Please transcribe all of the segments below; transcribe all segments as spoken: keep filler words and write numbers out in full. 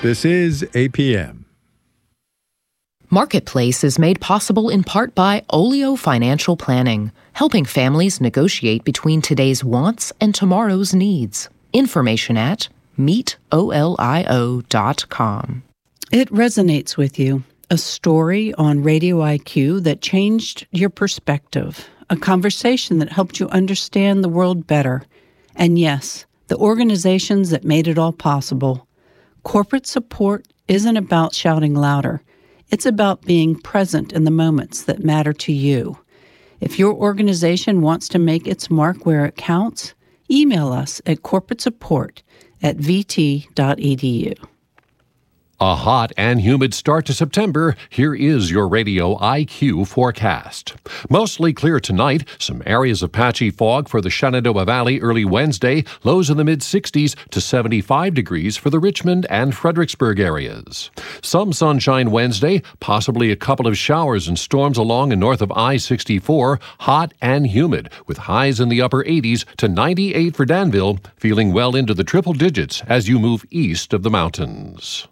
This is A P M. Marketplace is made possible in part by Olio Financial Planning, helping families negotiate between today's wants and tomorrow's needs. Information at meet olio dot com. It resonates with you. A story on Radio I Q that changed your perspective. A conversation that helped you understand the world better. And yes, the organizations that made it all possible. Corporate support isn't about shouting louder. It's about being present in the moments that matter to you. If your organization wants to make its mark where it counts, email us at corporate support at v t dot e d u. A hot and humid start to September. Here is your Radio I Q forecast. Mostly clear tonight. Some areas of patchy fog for the Shenandoah Valley early Wednesday. Lows in the mid-sixties to seventy-five degrees for the Richmond and Fredericksburg areas. Some sunshine Wednesday. Possibly a couple of showers and storms along and north of I sixty-four. Hot and humid with highs in the upper eighties to ninety-eight for Danville. Feeling well into the triple digits as you move east of the mountains.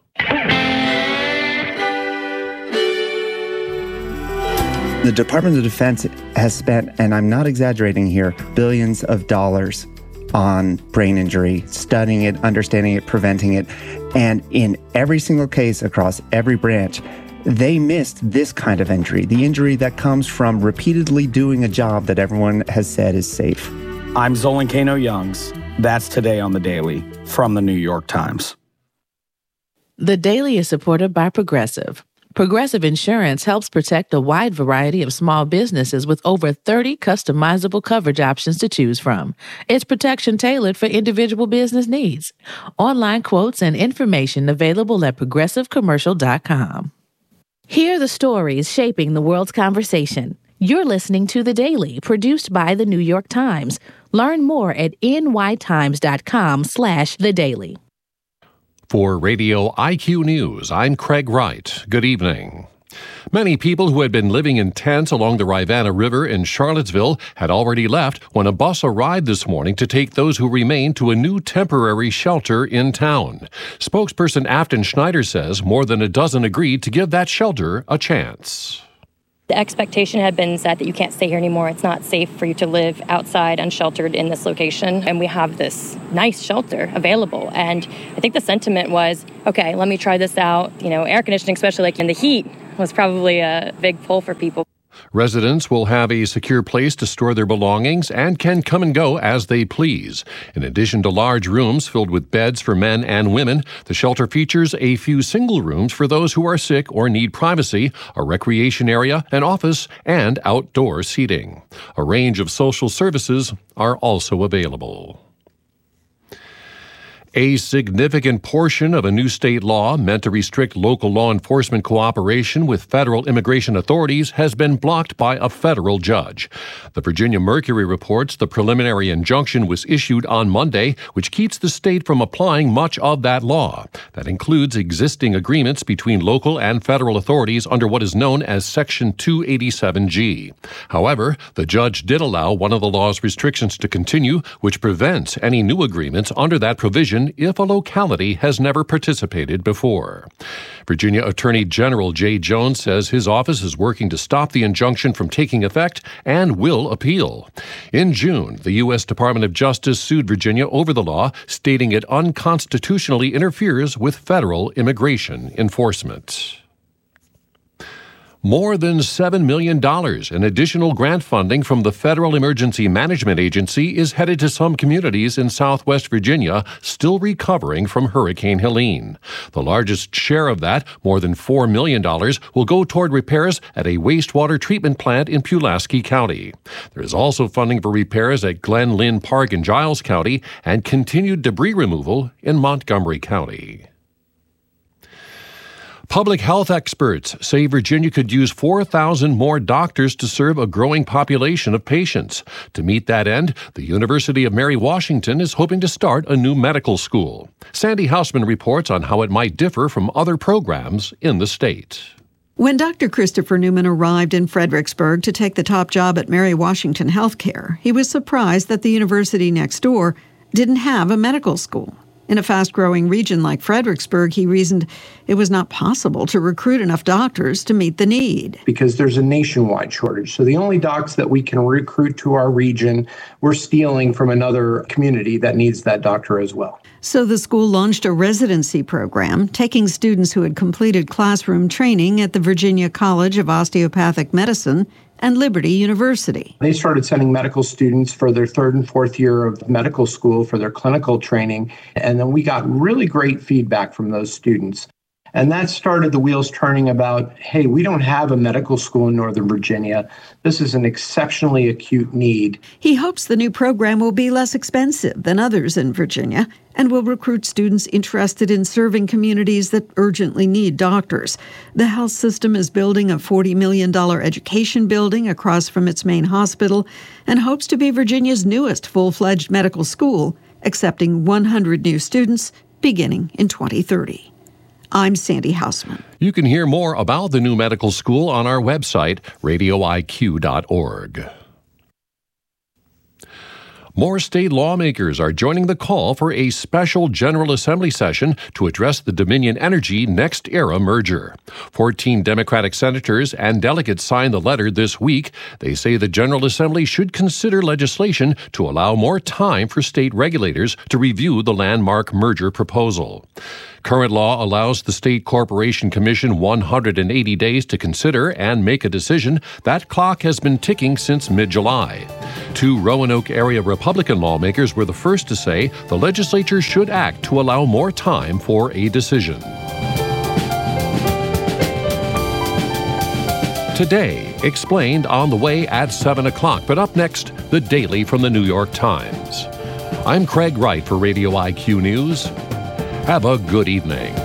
The Department of Defense has spent, and I'm not exaggerating here, billions of dollars on brain injury, studying it, understanding it, preventing it. And in every single case across every branch, they missed this kind of injury, the injury that comes from repeatedly doing a job that everyone has said is safe. I'm Zolan Kano-Youngs. That's Today on the Daily from the New York Times. The Daily is supported by Progressive. Progressive Insurance helps protect a wide variety of small businesses with over thirty customizable coverage options to choose from. It's protection tailored for individual business needs. Online quotes and information available at progressive commercial dot com. Hear the stories shaping the world's conversation. You're listening to The Daily, produced by The New York Times. Learn more at n y times dot com slash the daily. For Radio I Q News, I'm Craig Wright. Good evening. Many people who had been living in tents along the Rivanna River in Charlottesville had already left when a bus arrived this morning to take those who remained to a new temporary shelter in town. Spokesperson Afton Schneider says more than a dozen agreed to give that shelter a chance. The expectation had been set that you can't stay here anymore. It's not safe for you to live outside unsheltered in this location. And we have this nice shelter available. And I think the sentiment was, okay, let me try this out. You know, air conditioning, especially like in the heat, was probably a big pull for people. Residents will have a secure place to store their belongings and can come and go as they please. In addition to large rooms filled with beds for men and women, the shelter features a few single rooms for those who are sick or need privacy, a recreation area, an office, and outdoor seating. A range of social services are also available. A significant portion of a new state law meant to restrict local law enforcement cooperation with federal immigration authorities has been blocked by a federal judge. The Virginia Mercury reports the preliminary injunction was issued on Monday, which keeps the state from applying much of that law. That includes existing agreements between local and federal authorities under what is known as Section two eighty-seven G. However, the judge did allow one of the law's restrictions to continue, which prevents any new agreements under that provision if a locality has never participated before. Virginia Attorney General Jay Jones says his office is working to stop the injunction from taking effect and will appeal. In June, the U S Department of Justice sued Virginia over the law, stating it unconstitutionally interferes with federal immigration enforcement. More than seven million dollars in additional grant funding from the Federal Emergency Management Agency is headed to some communities in southwest Virginia still recovering from Hurricane Helene. The largest share of that, more than four million dollars, will go toward repairs at a wastewater treatment plant in Pulaski County. There is also funding for repairs at Glen Lynn Park in Giles County and continued debris removal in Montgomery County. Public health experts say Virginia could use four thousand more doctors to serve a growing population of patients. To meet that end, the University of Mary Washington is hoping to start a new medical school. Sandy Hausman reports on how it might differ from other programs in the state. When Doctor Christopher Newman arrived in Fredericksburg to take the top job at Mary Washington Healthcare, he was surprised that the university next door didn't have a medical school. In a fast-growing region like Fredericksburg, he reasoned it was not possible to recruit enough doctors to meet the need. Because there's a nationwide shortage. So the only docs that we can recruit to our region, we're stealing from another community that needs that doctor as well. So the school launched a residency program, taking students who had completed classroom training at the Virginia College of Osteopathic Medicine and Liberty University. They started sending medical students for their third and fourth year of medical school for their clinical training, and then we got really great feedback from those students. And that started the wheels turning about, hey, we don't have a medical school in Northern Virginia. This is an exceptionally acute need. He hopes the new program will be less expensive than others in Virginia and will recruit students interested in serving communities that urgently need doctors. The health system is building a forty million dollars education building across from its main hospital and hopes to be Virginia's newest full-fledged medical school, accepting one hundred new students beginning in twenty thirty. I'm Sandy Hausman. You can hear more about the new medical school on our website, radio I Q dot org. More state lawmakers are joining the call for a special General Assembly session to address the Dominion Energy NextEra merger. fourteen Democratic senators and delegates signed the letter this week. They say the General Assembly should consider legislation to allow more time for state regulators to review the landmark merger proposal. Current law allows the State Corporation Commission one hundred eighty days to consider and make a decision. That clock has been ticking since mid-July. Two Roanoke area Republican lawmakers were the first to say the legislature should act to allow more time for a decision. Today, explained on the way at seven o'clock. But up next, the Daily from the New York Times. I'm Craig Wright for Radio I Q News. Have a good evening.